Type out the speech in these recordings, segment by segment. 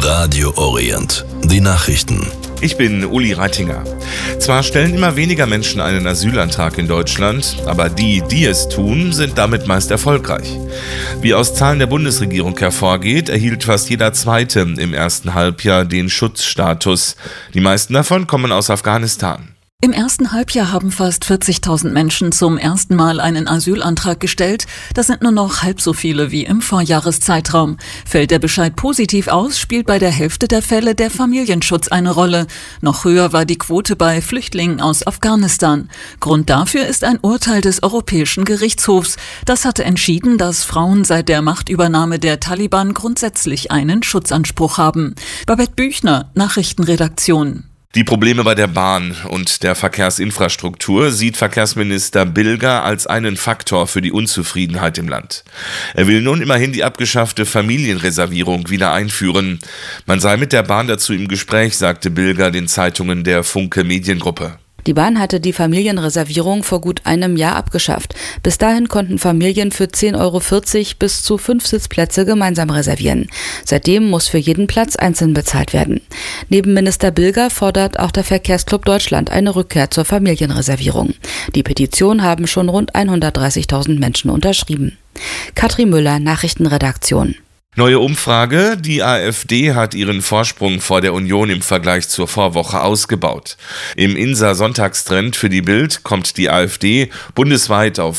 Radio Orient. Die Nachrichten. Ich bin Uli Reitinger. Zwar stellen immer weniger Menschen einen Asylantrag in Deutschland, aber die es tun, sind damit meist erfolgreich. Wie aus Zahlen der Bundesregierung hervorgeht, erhielt fast jeder Zweite im ersten Halbjahr den Schutzstatus. Die meisten davon kommen aus Afghanistan. Im ersten Halbjahr haben fast 40.000 Menschen zum ersten Mal einen Asylantrag gestellt. Das sind nur noch halb so viele wie im Vorjahreszeitraum. Fällt der Bescheid positiv aus, spielt bei der Hälfte der Fälle der Familienschutz eine Rolle. Noch höher war die Quote bei Flüchtlingen aus Afghanistan. Grund dafür ist ein Urteil des Europäischen Gerichtshofs. Das hatte entschieden, dass Frauen seit der Machtübernahme der Taliban grundsätzlich einen Schutzanspruch haben. Babette Büchner, Nachrichtenredaktion. Die Probleme bei der Bahn und der Verkehrsinfrastruktur sieht Verkehrsminister Bilger als einen Faktor für die Unzufriedenheit im Land. Er will nun immerhin die abgeschaffte Familienreservierung wieder einführen. Man sei mit der Bahn dazu im Gespräch, sagte Bilger den Zeitungen der Funke Mediengruppe. Die Bahn hatte die Familienreservierung vor gut einem Jahr abgeschafft. Bis dahin konnten Familien für 10,40 € bis zu 5 Sitzplätze gemeinsam reservieren. Seitdem muss für jeden Platz einzeln bezahlt werden. Neben Minister Bilger fordert auch der Verkehrsclub Deutschland eine Rückkehr zur Familienreservierung. Die Petition haben schon rund 130.000 Menschen unterschrieben. Katrin Müller, Nachrichtenredaktion. Neue Umfrage. Die AfD hat ihren Vorsprung vor der Union im Vergleich zur Vorwoche ausgebaut. Im INSA-Sonntagstrend für die Bild kommt die AfD bundesweit auf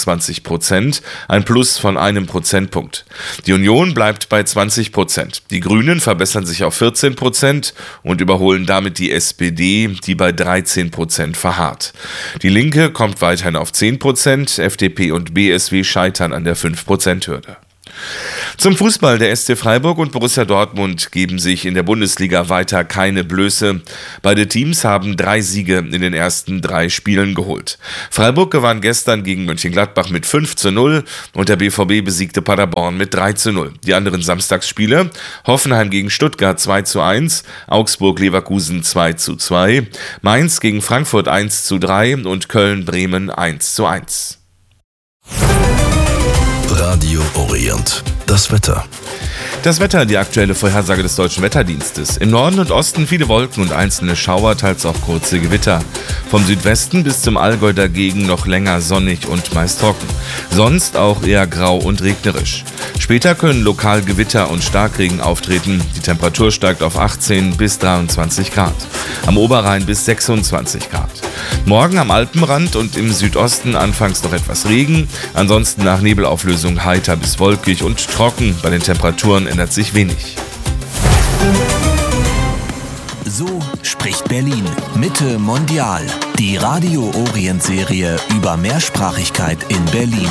29%, ein Plus von 1 Prozentpunkt. Die Union bleibt bei 20%. Die Grünen verbessern sich auf 14% und überholen damit die SPD, die bei 13% verharrt. Die Linke kommt weiterhin auf 10%, FDP und BSW scheitern an der 5%-Hürde. Zum Fußball. Der SC Freiburg und Borussia Dortmund geben sich in der Bundesliga weiter keine Blöße. Beide Teams haben 3 Siege in den ersten 3 Spielen geholt. Freiburg gewann gestern gegen Mönchengladbach mit 5:0 und der BVB besiegte Paderborn mit 3:0. Die anderen Samstagsspiele: Hoffenheim gegen Stuttgart 2:1, Augsburg-Leverkusen 2:2, Mainz gegen Frankfurt 1:3 und Köln-Bremen 1:1. Radio Orient. Das Wetter. Das Wetter, die aktuelle Vorhersage des Deutschen Wetterdienstes. Im Norden und Osten viele Wolken und einzelne Schauer, teils auch kurze Gewitter. Vom Südwesten bis zum Allgäu dagegen noch länger sonnig und meist trocken. Sonst auch eher grau und regnerisch. Später können lokal Gewitter und Starkregen auftreten. Die Temperatur steigt auf 18 bis 23 Grad. Am Oberrhein bis 26 Grad. Morgen am Alpenrand und im Südosten anfangs noch etwas Regen. Ansonsten nach Nebelauflösung heiter bis wolkig und trocken. Bei den Temperaturen ändert sich wenig. So spricht Berlin. Mitte Mondial. Die Radio Orient Serie über Mehrsprachigkeit in Berlin.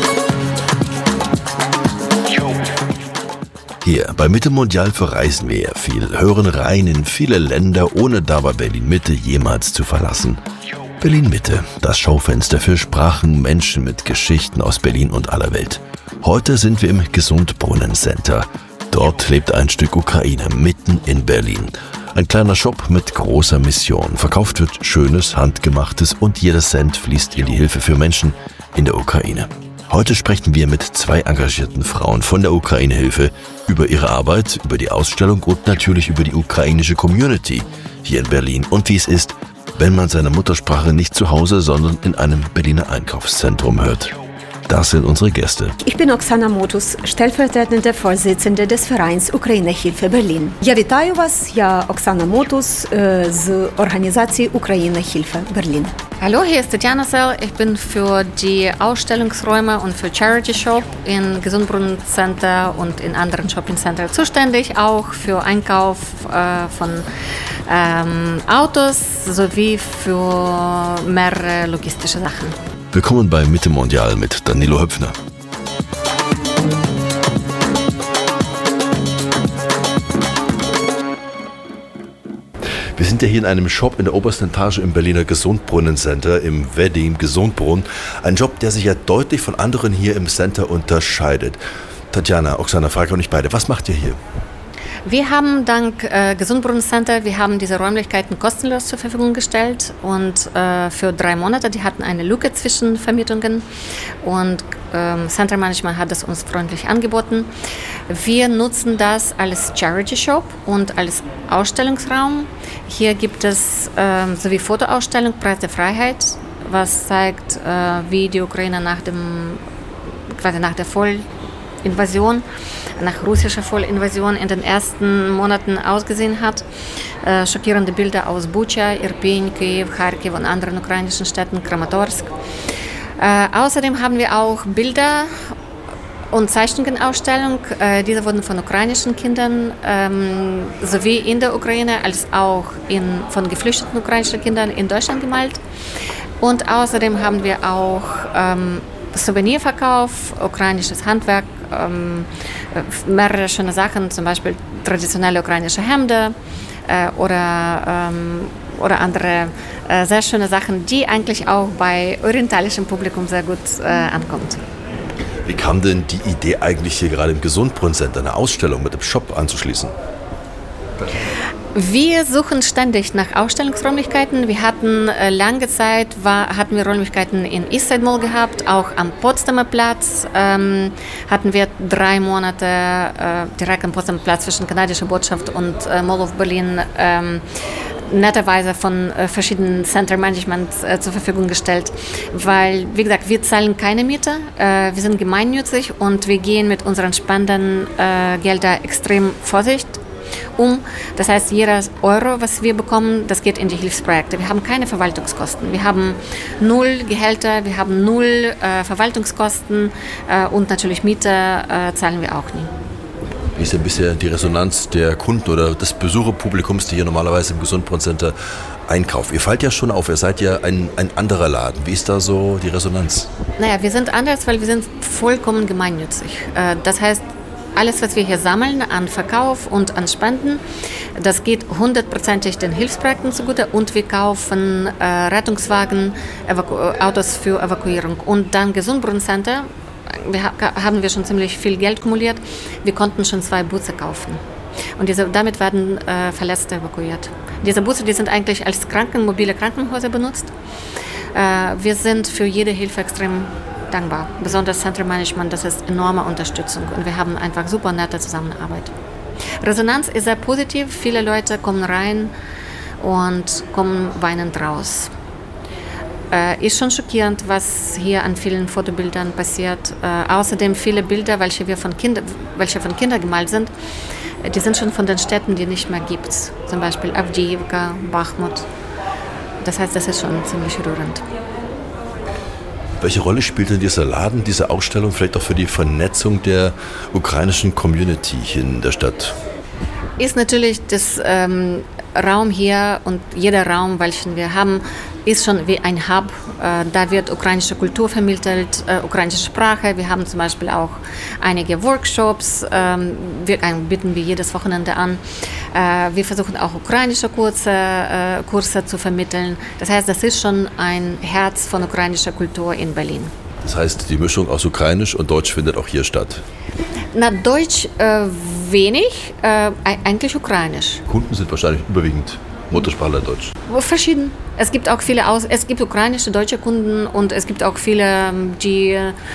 Hier bei Mitte Mondial verreisen wir viel, hören rein in viele Länder, ohne dabei Berlin Mitte jemals zu verlassen. Berlin Mitte, das Schaufenster für Sprachen, Menschen mit Geschichten aus Berlin und aller Welt. Heute sind wir im Gesundbrunnen Center. Dort lebt ein Stück Ukraine mitten in Berlin. Ein kleiner Shop mit großer Mission. Verkauft wird Schönes, Handgemachtes und jeder Cent fließt in die Hilfe für Menschen in der Ukraine. Heute sprechen wir mit 2 engagierten Frauen von der Ukraine-Hilfe über ihre Arbeit, über die Ausstellung und natürlich über die ukrainische Community hier in Berlin und wie es ist, wenn man seine Muttersprache nicht zu Hause, sondern in einem Berliner Einkaufszentrum hört. Das sind unsere Gäste. Ich bin Oksana Motus, stellvertretende Vorsitzende des Vereins Ukraine-Hilfe Berlin. Я вітаю вас, я Oksana Motus з організації Ukraine-Hilfe Berlin. Hallo, hier ist Tatjana Sell. Ich bin für die Ausstellungsräume und für Charity Shop in Gesundbrunnen Center und in anderen Shopping Center zuständig, auch für Einkauf von Autos sowie für mehrere logistische Sachen. Willkommen bei Mitte Mondial mit Danilo Höpfner. Wir sind ja hier in einem Shop in der obersten Etage im Berliner Gesundbrunnen Center, im Wedding Gesundbrunnen. Ein Job, der sich ja deutlich von anderen hier im Center unterscheidet. Tatjana, Oksana, frage auch nicht beide. Was macht ihr hier? Wir haben dank Gesundbrunnen Center, wir haben diese Räumlichkeiten kostenlos zur Verfügung gestellt und für 3 Monate, die hatten eine Lücke zwischen Vermietungen und Center Management hat es uns freundlich angeboten. Wir nutzen das als Charity Shop und als Ausstellungsraum. Hier gibt es sowie Fotoausstellung Preis der Freiheit, was zeigt, wie die Ukraine nach der Vollinvasion, nach russischer Vollinvasion in den ersten Monaten ausgesehen hat. Schockierende Bilder aus Bucha, Irpin, Kiew, Kharkiv und anderen ukrainischen Städten, Kramatorsk. Außerdem haben wir auch Bilder und Zeichnungenausstellung. Diese wurden von ukrainischen Kindern sowie in der Ukraine als auch von geflüchteten ukrainischen Kindern in Deutschland gemalt. Und außerdem haben wir auch Souvenirverkauf, ukrainisches Handwerk, mehrere schöne Sachen, zum Beispiel traditionelle ukrainische Hemden oder andere sehr schöne Sachen, die eigentlich auch bei orientalischem Publikum sehr gut ankommt. Wie kam denn die Idee eigentlich hier gerade im Gesundbrunnen-Center eine Ausstellung mit dem Shop anzuschließen? Wir suchen ständig nach Ausstellungsräumlichkeiten. Wir hatten lange Zeit, hatten wir Räumlichkeiten in Eastside Mall gehabt, auch am Potsdamer Platz hatten wir 3 Monate direkt am Potsdamer Platz zwischen kanadischer Botschaft und Mall of Berlin netterweise von verschiedenen Center Management zur Verfügung gestellt, weil, wie gesagt, wir zahlen keine Miete, wir sind gemeinnützig und wir gehen mit unseren Spendengeldern extrem vorsichtig um. Das heißt, jeder Euro, was wir bekommen, das geht in die Hilfsprojekte. Wir haben keine Verwaltungskosten. Wir haben 0 Gehälter, wir haben 0 Verwaltungskosten und natürlich Miete zahlen wir auch nie. Wie ist denn bisher die Resonanz der Kunden oder des Besucherpublikums, die hier normalerweise im Gesundbrunnen-Center einkaufen? Ihr fallt ja schon auf, ihr seid ja ein anderer Laden. Wie ist da so die Resonanz? Naja, wir sind anders, weil wir sind vollkommen gemeinnützig. Das heißt, alles, was wir hier sammeln an Verkauf und an Spenden, das geht 100%ig den Hilfsprojekten zugute und wir kaufen Rettungswagen, Autos für Evakuierung. Und dann Gesundbrunnen-Center, haben wir schon ziemlich viel Geld kumuliert. Wir konnten schon 2 Busse kaufen. Und damit werden Verletzte evakuiert. Diese Busse, die sind eigentlich als mobile Krankenhäuser benutzt. Wir sind für jede Hilfe extrem dankbar. Besonders Center Management, das ist enorme Unterstützung und wir haben einfach super nette Zusammenarbeit. Resonanz ist sehr positiv. Viele Leute kommen rein und kommen weinend raus. Ist schon schockierend, was hier an vielen Fotobildern passiert. Außerdem viele Bilder, welche von Kindern gemalt sind, die sind schon von den Städten, die nicht mehr gibt. Zum Beispiel Avdiivka, Bachmut. Das heißt, das ist schon ziemlich rührend. Welche Rolle spielt denn dieser Laden, diese Ausstellung vielleicht auch für die Vernetzung der ukrainischen Community hier in der Stadt? Ist natürlich das Raum hier und jeder Raum, welchen wir haben, ist schon wie ein Hub. Da wird ukrainische Kultur vermittelt, ukrainische Sprache. Wir haben zum Beispiel auch einige Workshops, bieten wir jedes Wochenende an. Wir versuchen auch ukrainische Kurse zu vermitteln. Das heißt, das ist schon ein Herz von ukrainischer Kultur in Berlin. Das heißt, die Mischung aus Ukrainisch und Deutsch findet auch hier statt? Na, Deutsch wenig, eigentlich Ukrainisch. Kunden sind wahrscheinlich überwiegend Muttersprachler Deutsch. Verschieden. Es gibt auch es gibt ukrainische, deutsche Kunden und es gibt auch viele, die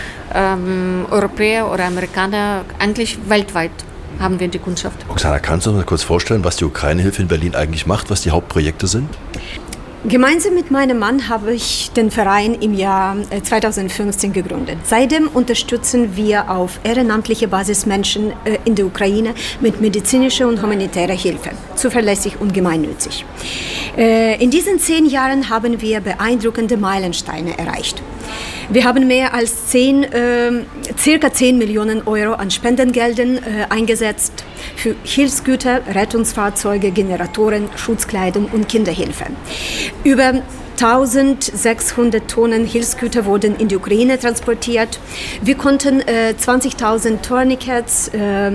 Europäer oder Amerikaner, eigentlich weltweit haben wir die Kundschaft. Oksana, kannst du uns mal kurz vorstellen, was die Ukraine-Hilfe in Berlin eigentlich macht, was die Hauptprojekte sind? Gemeinsam mit meinem Mann habe ich den Verein im Jahr 2015 gegründet. Seitdem unterstützen wir auf ehrenamtlicher Basis Menschen in der Ukraine mit medizinischer und humanitärer Hilfe, zuverlässig und gemeinnützig. In diesen 10 Jahren haben wir beeindruckende Meilensteine erreicht. Wir haben mehr als circa 10 Millionen Euro an Spendengeldern eingesetzt für Hilfsgüter, Rettungsfahrzeuge, Generatoren, Schutzkleidung und Kinderhilfe. Über 1600 Tonnen Hilfsgüter wurden in die Ukraine transportiert. Wir konnten 20.000 Tourniquets,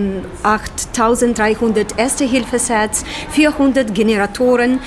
8.300 Erste-Hilfe-Sets, 400 Generatoren,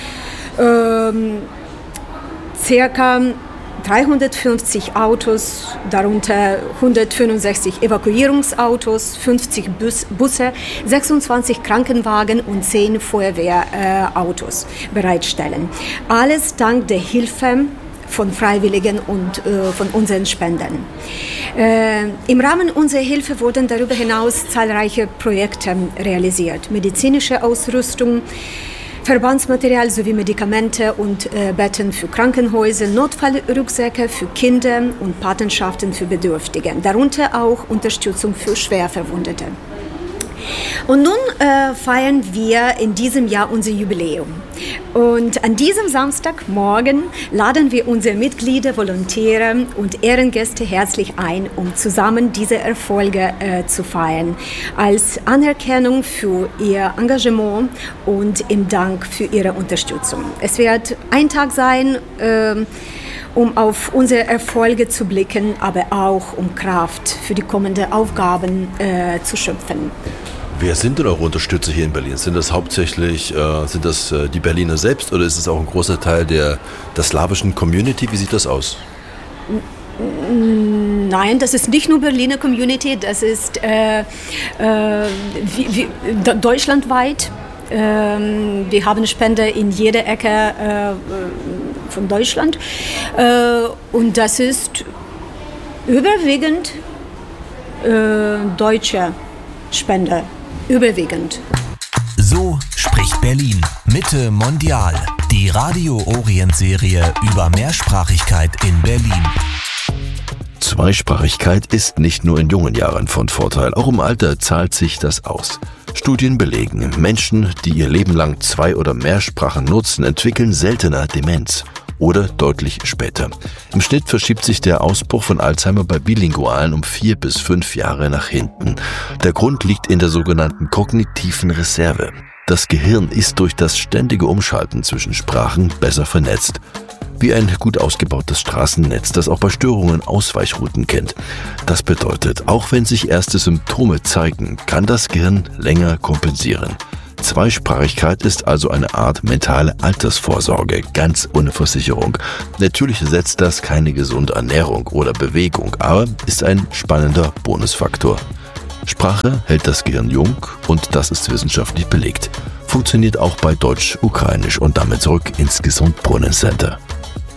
circa 350 Autos, darunter 165 Evakuierungsautos, 50 Busse, 26 Krankenwagen und 10 Feuerwehrautos bereitstellen. Alles dank der Hilfe von Freiwilligen und von unseren Spendern. Im Rahmen unserer Hilfe wurden darüber hinaus zahlreiche Projekte realisiert. Medizinische Ausrüstung, Verbandsmaterial sowie Medikamente und Betten für Krankenhäuser, Notfallrucksäcke für Kinder und Patenschaften für Bedürftige, darunter auch Unterstützung für Schwerverwundete. Und nun feiern wir in diesem Jahr unser Jubiläum. Und an diesem Samstagmorgen laden wir unsere Mitglieder, Volontäre und Ehrengäste herzlich ein, um zusammen diese Erfolge zu feiern, als Anerkennung für ihr Engagement und im Dank für ihre Unterstützung. Es wird ein Tag sein, um auf unsere Erfolge zu blicken, aber auch um Kraft für die kommenden Aufgaben zu schöpfen. Wer sind denn eure Unterstützer hier in Berlin? Sind das hauptsächlich die Berliner selbst oder ist es auch ein großer Teil der slawischen Community? Wie sieht das aus? Nein, das ist nicht nur Berliner Community, das ist deutschlandweit. Wir haben Spender in jeder Ecke von Deutschland und das ist überwiegend deutsche Spender. Überwiegend. So spricht Berlin. Mitte Mondial. Die Radio-Orient-Serie über Mehrsprachigkeit in Berlin. Zweisprachigkeit ist nicht nur in jungen Jahren von Vorteil, auch im Alter zahlt sich das aus. Studien belegen, Menschen, die ihr Leben lang 2 oder mehr Sprachen nutzen, entwickeln seltener Demenz. Oder deutlich später. Im Schnitt verschiebt sich der Ausbruch von Alzheimer bei Bilingualen um 4 bis 5 Jahre nach hinten. Der Grund liegt in der sogenannten kognitiven Reserve. Das Gehirn ist durch das ständige Umschalten zwischen Sprachen besser vernetzt. Wie ein gut ausgebautes Straßennetz, das auch bei Störungen Ausweichrouten kennt. Das bedeutet, auch wenn sich erste Symptome zeigen, kann das Gehirn länger kompensieren. Zweisprachigkeit ist also eine Art mentale Altersvorsorge, ganz ohne Versicherung. Natürlich setzt das keine gesunde Ernährung oder Bewegung, aber ist ein spannender Bonusfaktor. Sprache hält das Gehirn jung und das ist wissenschaftlich belegt. Funktioniert auch bei Deutsch, Ukrainisch und damit zurück ins Gesundbrunnen-Center.